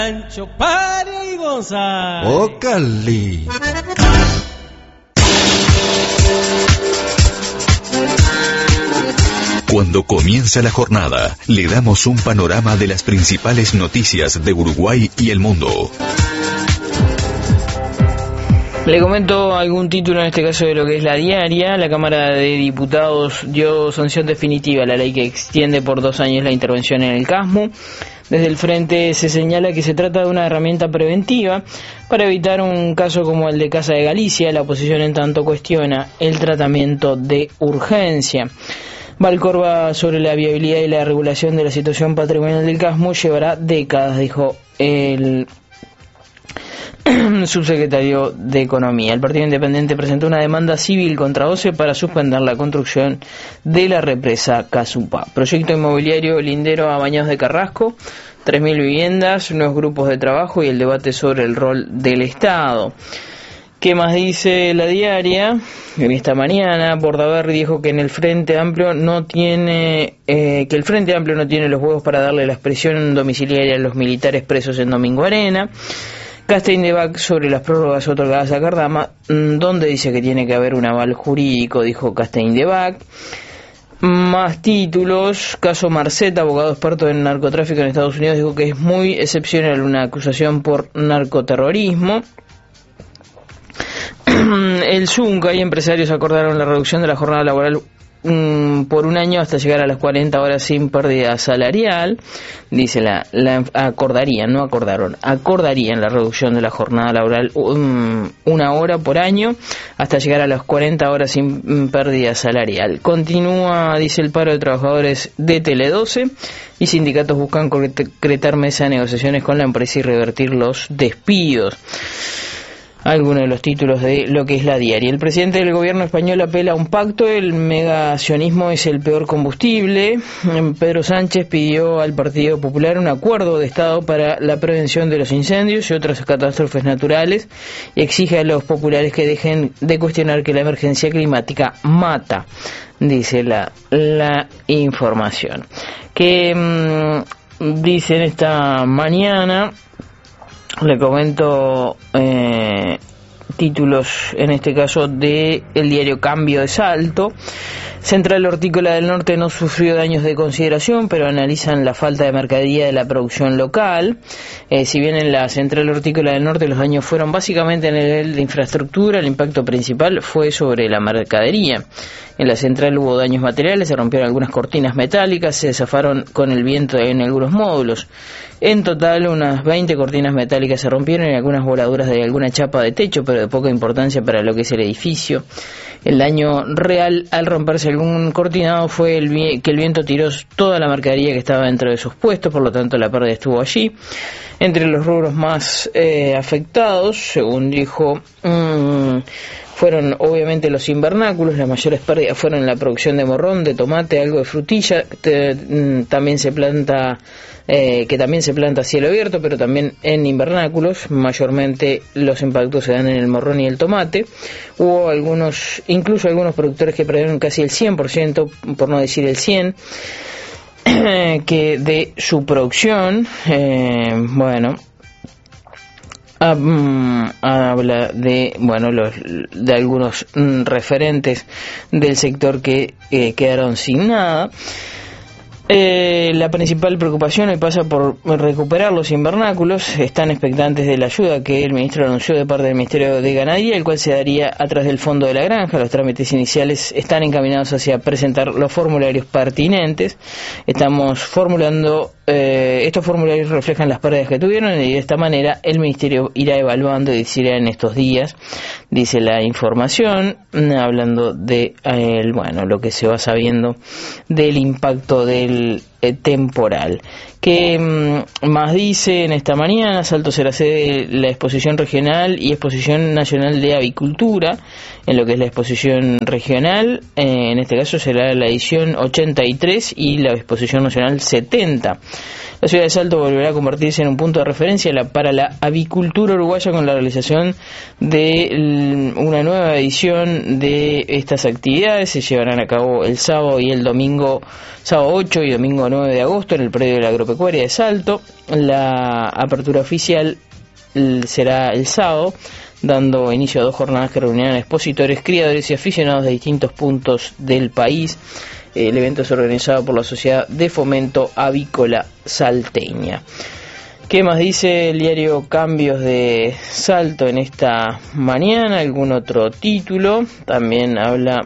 Sancho Pari González. ¡Oh, Cali! Cuando comienza la jornada, le damos un panorama de las principales noticias de Uruguay y el mundo. Le comento algún título, en este caso de lo que es la diaria. La Cámara de Diputados dio sanción definitiva a la ley que extiende por 2 años la intervención en el CASMU. Desde el frente se señala que se trata de una herramienta preventiva para evitar un caso como el de Casa de Galicia. La oposición en tanto cuestiona el tratamiento de urgencia. Valcorba sobre la viabilidad y la regulación de la situación patrimonial del CASMU llevará décadas, dijo el subsecretario de Economía. El Partido Independiente presentó una demanda civil contra OCE para suspender la construcción de la represa Casupá. Proyecto inmobiliario lindero a Bañados de Carrasco, 3.000 viviendas, nuevos grupos de trabajo y el debate sobre el rol del Estado. ¿Qué más dice la diaria? En esta mañana, Bordaberry dijo que el Frente Amplio no tiene los huevos para darle la expresión domiciliaria a los militares presos en Domingo Arena. Castein de Bac sobre las prórrogas otorgadas a Cardama, donde dice que tiene que haber un aval jurídico, dijo Castein de Bac. Más títulos. Caso Marceta, abogado experto en narcotráfico en Estados Unidos, dijo que es muy excepcional una acusación por narcoterrorismo. El Zunca y empresarios acordaron la reducción de la jornada laboral por 1 año hasta llegar a las 40 horas sin pérdida salarial. Dice acordarían la reducción de la jornada laboral 1 hora por año hasta llegar a las 40 horas sin pérdida salarial. Continúa, dice, el paro de trabajadores de Tele12 y sindicatos buscan concretar mesa de negociaciones con la empresa y revertir los despidos. Algunos de los títulos de lo que es la diaria. El presidente del gobierno español apela a un pacto. El megacionismo es el peor combustible. Pedro Sánchez pidió al Partido Popular un acuerdo de Estado para la prevención de los incendios y otras catástrofes naturales y exige a los populares que dejen de cuestionar que la emergencia climática mata, dice la información. Que dicen esta mañana. Le comento títulos, en este caso de el diario Cambio de Salto. Central Hortícola del Norte no sufrió daños de consideración, pero analizan la falta de mercadería de la producción local. Si bien en la Central Hortícola del Norte los daños fueron básicamente en el nivel de infraestructura, el impacto principal fue sobre la mercadería. En la central hubo daños materiales, se rompieron algunas cortinas metálicas, se zafaron con el viento en algunos módulos. En total, unas 20 cortinas metálicas se rompieron y algunas voladuras de alguna chapa de techo, pero de poca importancia para lo que es el edificio. El daño real al romperse algún cortinado fue que el viento tiró toda la mercadería que estaba dentro de esos puestos, por lo tanto la pérdida estuvo allí. Entre los rubros más afectados, según dijo, fueron obviamente los invernáculos. Las mayores pérdidas fueron en la producción de morrón, de tomate, algo de frutilla. También se planta a cielo abierto, pero también en invernáculos. Mayormente los impactos se dan en el morrón y el tomate. Hubo incluso algunos productores que perdieron casi el 100%, por no decir el 100%, que de su producción. Habla de de algunos referentes del sector que quedaron sin nada. La principal preocupación hoy pasa por recuperar los invernáculos. Están expectantes de la ayuda que el ministro anunció de parte del Ministerio de Ganadería, el cual se daría a través del Fondo de la Granja. Los trámites iniciales están encaminados hacia presentar los formularios pertinentes. Estamos formulando, estos formularios reflejan las pérdidas que tuvieron y de esta manera el Ministerio irá evaluando y decidirá en estos días, dice la información, hablando de lo que se va sabiendo del impacto del temporal. ¿Qué más dice en esta mañana? Salto será sede de la exposición regional y exposición nacional de avicultura. En lo que es la exposición regional, en este caso será la edición 83 y la exposición nacional 70. La ciudad de Salto volverá a convertirse en un punto de referencia para la avicultura uruguaya con la realización de una nueva edición de estas actividades. Se llevarán a cabo el sábado y el domingo, sábado 8 y domingo 9 de agosto en el predio de la Agropecuaria de Salto. La apertura oficial será el sábado, dando inicio a 2 jornadas que reunirán expositores, criadores y aficionados de distintos puntos del país. El evento es organizado por la Sociedad de Fomento Avícola Salteña. ¿Qué más dice el diario Cambios de Salto en esta mañana? ¿Algún otro título? También habla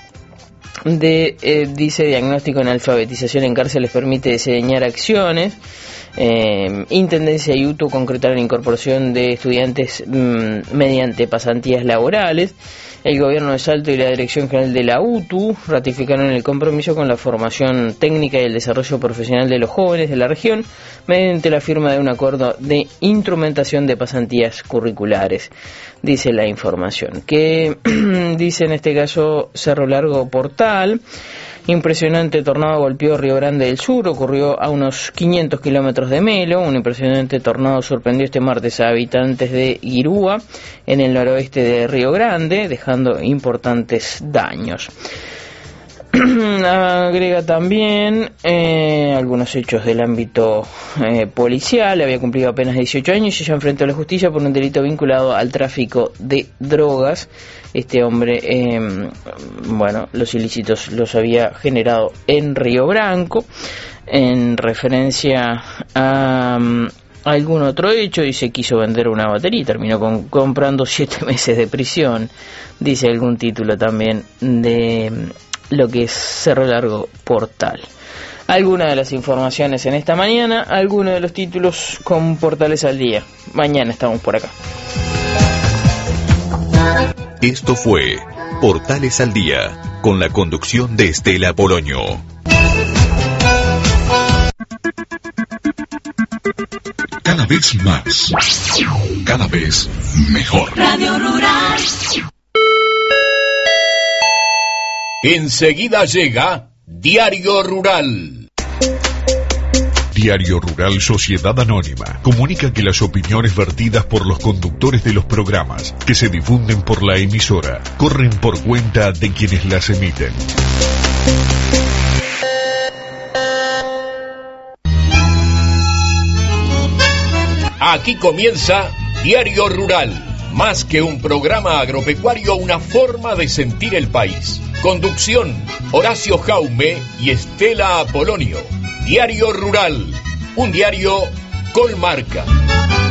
de, dice, diagnóstico en alfabetización en cárceles permite diseñar acciones. Intendencia y UTU concretaron incorporación de estudiantes mediante pasantías laborales. El gobierno de Salto y la Dirección General de la UTU ratificaron el compromiso con la formación técnica y el desarrollo profesional de los jóvenes de la región mediante la firma de un acuerdo de instrumentación de pasantías curriculares, dice la información. Que dice en este caso Cerro Largo Portal. Impresionante tornado golpeó Río Grande del Sur, ocurrió a unos 500 kilómetros de Melo. Un impresionante tornado sorprendió este martes a habitantes de Irúa, en el noroeste de Río Grande, dejando importantes daños. Agrega también algunos hechos del ámbito policial. Había cumplido apenas 18 años y ya enfrentó a la justicia por un delito vinculado al tráfico de drogas. Este hombre, los ilícitos los había generado en Río Branco. En referencia a algún otro hecho, dice, quiso vender una batería y terminó comprando 7 meses de prisión. Dice algún título también de lo que es Cerro Largo Portal. Algunas de las informaciones en esta mañana, algunos de los títulos con Portales al Día. Mañana estamos por acá. Esto fue Portales al Día, con la conducción de Estela Poloño. Cada vez más, cada vez mejor. Radio Rural. Enseguida llega Diario Rural. Diario Rural Sociedad Anónima comunica que las opiniones vertidas por los conductores de los programas que se difunden por la emisora corren por cuenta de quienes las emiten. Aquí comienza Diario Rural, más que un programa agropecuario, una forma de sentir el país. Conducción, Horacio Jaume y Estela Apolonio. Diario Rural, un diario con marca.